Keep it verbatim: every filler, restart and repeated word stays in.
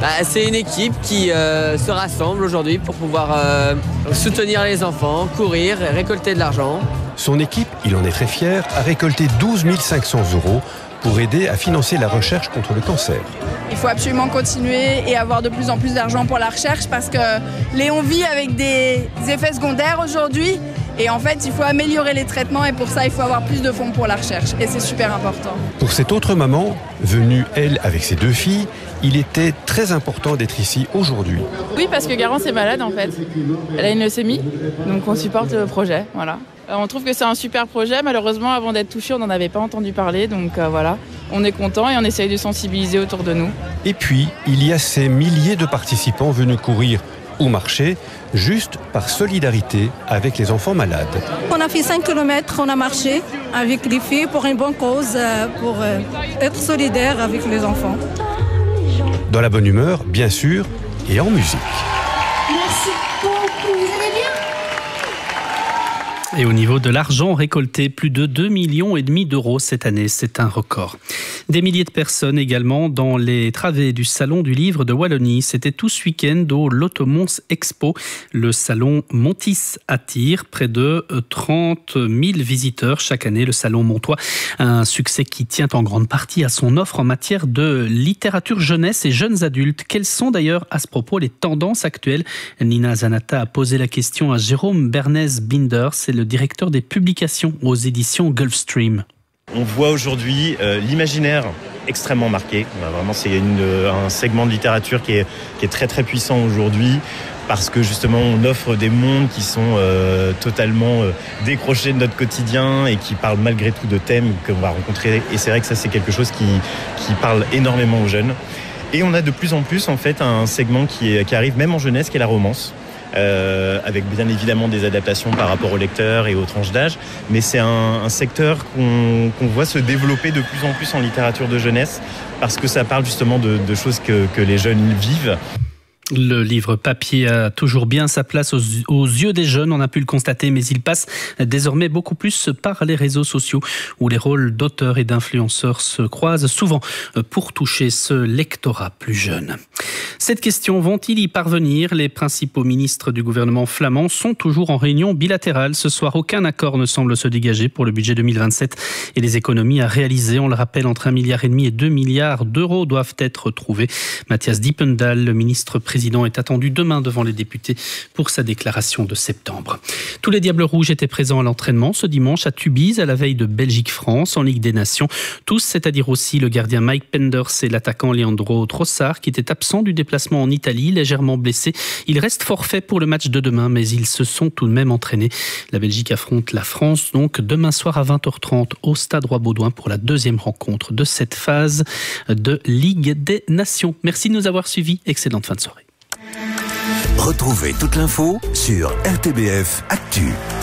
Bah, c'est une équipe qui euh, se rassemble aujourd'hui pour pouvoir euh, soutenir les enfants, courir, récolter de l'argent. Son équipe, il en est très fier, a récolté douze mille cinq cents euros pour aider à financer la recherche contre le cancer. Il faut absolument continuer et avoir de plus en plus d'argent pour la recherche parce que Léon vit avec des effets secondaires aujourd'hui et en fait il faut améliorer les traitements et pour ça il faut avoir plus de fonds pour la recherche et c'est super important. Pour cette autre maman, venue elle avec ses deux filles, il était très important d'être ici aujourd'hui. Oui, parce que Garance est malade en fait. Elle a une leucémie, donc on supporte le projet, voilà. On trouve que c'est un super projet. Malheureusement, avant d'être touché, on n'en avait pas entendu parler. Donc euh, voilà, on est content et on essaye de sensibiliser autour de nous. Et puis, il y a ces milliers de participants venus courir ou marcher juste par solidarité avec les enfants malades. On a fait cinq kilomètres, on a marché avec les filles pour une bonne cause, pour être solidaire avec les enfants. Dans la bonne humeur, bien sûr, et en musique. Merci beaucoup, vous allez bien ? Et au niveau de l'argent récolté, plus de deux virgule cinq millions d'euros cette année, c'est un record. Des milliers de personnes également dans les travées du Salon du Livre de Wallonie. C'était tout ce week-end au Lotomons Expo. Le salon Montis attire près de trente mille visiteurs chaque année. Le salon montois, un succès qui tient en grande partie à son offre en matière de littérature jeunesse et jeunes adultes. Quelles sont d'ailleurs à ce propos les tendances actuelles ? Nina Zanata a posé la question à Jérôme Bernès-Binder, c'est le directeur des publications aux éditions Gulfstream. On voit aujourd'hui euh, l'imaginaire extrêmement marqué. Vraiment, c'est une, un segment de littérature qui est, qui est très très puissant aujourd'hui parce que justement on offre des mondes qui sont euh, totalement euh, décrochés de notre quotidien et qui parlent malgré tout de thèmes qu'on va rencontrer. Et c'est vrai que ça c'est quelque chose qui, qui parle énormément aux jeunes. Et on a de plus en plus en fait un segment qui, est, qui arrive même en jeunesse qui est la romance. Euh, avec bien évidemment des adaptations par rapport aux lecteurs et aux tranches d'âge, mais c'est un, un secteur qu'on, qu'on voit se développer de plus en plus en littérature de jeunesse, parce que ça parle justement de, de choses que, que les jeunes vivent. Le livre papier a toujours bien sa place aux, aux yeux des jeunes, on a pu le constater, mais il passe désormais beaucoup plus par les réseaux sociaux où les rôles d'auteurs et d'influenceurs se croisent souvent pour toucher ce lectorat plus jeune. Cette question, vont-ils y parvenir ? Les principaux ministres du gouvernement flamand sont toujours en réunion bilatérale. Ce soir, aucun accord ne semble se dégager pour le budget deux mille vingt-sept et les économies à réaliser, on le rappelle, entre un milliard et demi et deux milliards d'euros doivent être trouvées. Mathias Dippendal, le ministre président président est attendu demain devant les députés pour sa déclaration de septembre. Tous les Diables Rouges étaient présents à l'entraînement ce dimanche à Tubize, à la veille de Belgique-France en Ligue des Nations. Tous, c'est-à-dire aussi le gardien Mike Penders et l'attaquant Leandro Trossard, qui était absent du déplacement en Italie, légèrement blessé. Il reste forfait pour le match de demain, mais ils se sont tout de même entraînés. La Belgique affronte la France, donc demain soir à vingt heures trente au Stade Roi-Baudouin pour la deuxième rencontre de cette phase de Ligue des Nations. Merci de nous avoir suivis. Excellente fin de soirée. Retrouvez toute l'info sur R T B F Actu.